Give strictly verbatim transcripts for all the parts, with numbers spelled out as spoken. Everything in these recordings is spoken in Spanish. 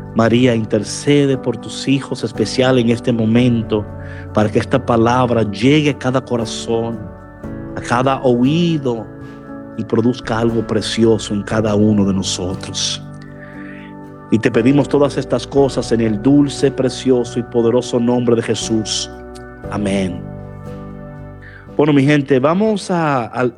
María, intercede por tus hijos especial en este momento, para que esta palabra llegue a cada corazón, a cada oído, y produzca algo precioso en cada uno de nosotros. Y te pedimos todas estas cosas en el dulce, precioso y poderoso nombre de Jesús. Amén. Bueno, mi gente, vamos a, a,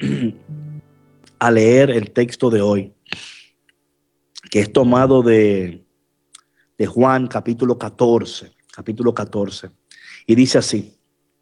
a leer el texto de hoy, que es tomado de, de Juan capítulo catorce, capítulo catorce. Y dice así: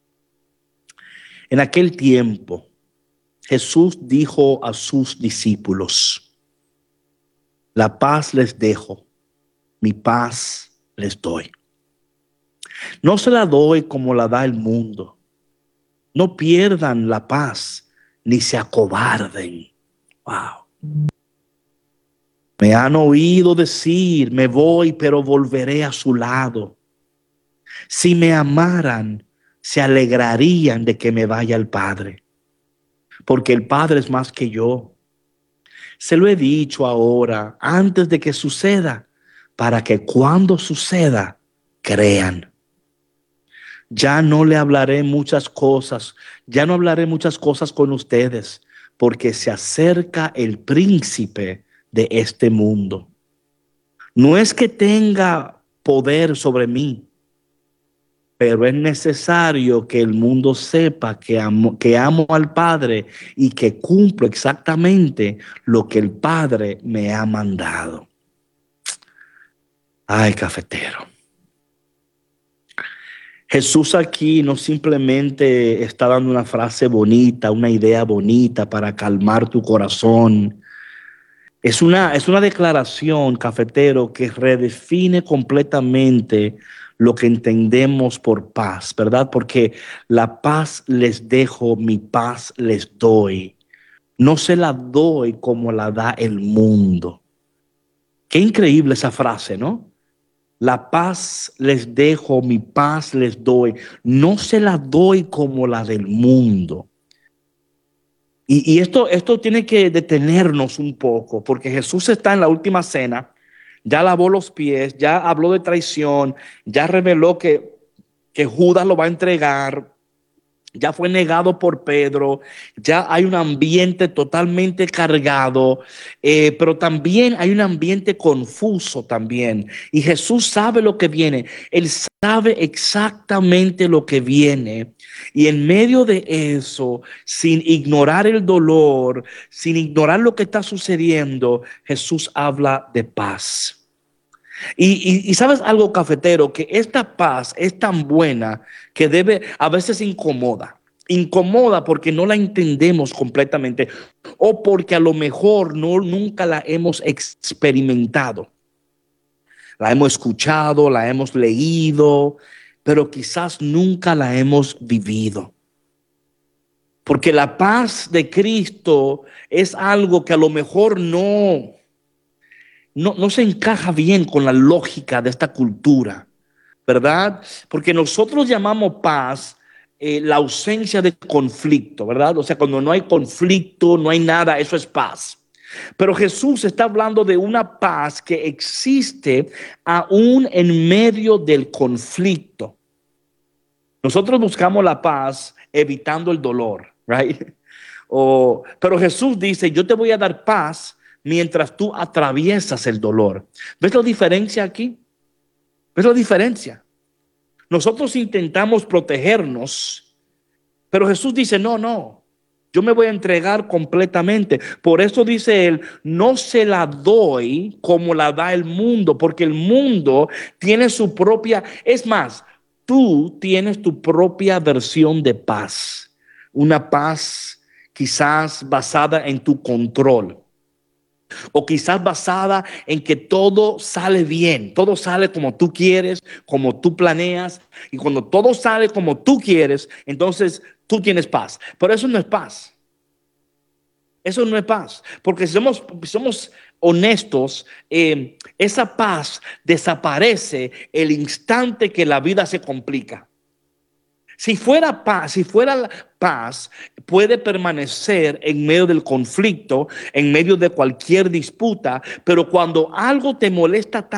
en aquel tiempo, Jesús dijo a sus discípulos: la paz les dejo, mi paz les doy. No se la doy como la da el mundo. No pierdan la paz, ni se acobarden. Wow. Me han oído decir, me voy, pero volveré a su lado. Si me amaran, se alegrarían de que me vaya al Padre, porque el Padre es más que yo. Se lo he dicho ahora, antes de que suceda, para que cuando suceda, crean. Ya no le hablaré muchas cosas, ya no hablaré muchas cosas con ustedes, porque se acerca el príncipe de este mundo. No es que tenga poder sobre mí, pero es necesario que el mundo sepa que amo, que amo al Padre y que cumplo exactamente lo que el Padre me ha mandado. Ay, cafetero. Jesús aquí no simplemente está dando una frase bonita, una idea bonita para calmar tu corazón. Es una, es una declaración, cafetero, que redefine completamente lo que entendemos por paz, ¿verdad? Porque la paz les dejo, mi paz les doy. No se la doy como la da el mundo. Qué increíble esa frase, ¿no? La paz les dejo, mi paz les doy. No se la doy como la del mundo. Y, y esto, esto tiene que detenernos un poco, porque Jesús está en la última cena, ya lavó los pies, ya habló de traición, ya reveló que, que Judas lo va a entregar. Ya fue negado por Pedro, ya hay un ambiente totalmente cargado, eh, pero también hay un ambiente confuso también. Y Jesús sabe lo que viene, Él sabe exactamente lo que viene. Y en medio de eso, sin ignorar el dolor, sin ignorar lo que está sucediendo, Jesús habla de paz. Y, y, y sabes algo, cafetero, que esta paz es tan buena que debe, a veces incomoda. Incomoda porque no la entendemos completamente o porque a lo mejor no, nunca la hemos experimentado. La hemos escuchado, la hemos leído, pero quizás nunca la hemos vivido. Porque la paz de Cristo es algo que a lo mejor no... No, no se encaja bien con la lógica de esta cultura, ¿verdad? Porque nosotros llamamos paz eh, la ausencia de conflicto, ¿verdad? O sea, cuando no hay conflicto, no hay nada, eso es paz. Pero Jesús está hablando de una paz que existe aún en medio del conflicto. Nosotros buscamos la paz evitando el dolor, right? O, pero Jesús dice, yo te voy a dar paz mientras tú atraviesas el dolor. ¿Ves la diferencia aquí? ¿Ves la diferencia? Nosotros intentamos protegernos, pero Jesús dice, no, no, yo me voy a entregar completamente. Por eso dice él, no se la doy como la da el mundo, porque el mundo tiene su propia, es más, tú tienes tu propia versión de paz. Una paz quizás basada en tu control. O quizás basada en que todo sale bien, todo sale como tú quieres, como tú planeas. Y cuando todo sale como tú quieres, entonces tú tienes paz. Pero eso no es paz. Eso no es paz. Porque si somos, somos honestos, eh, esa paz desaparece el instante que la vida se complica. Si fuera paz, si fuera la paz, puede permanecer en medio del conflicto, en medio de cualquier disputa, pero cuando algo te molesta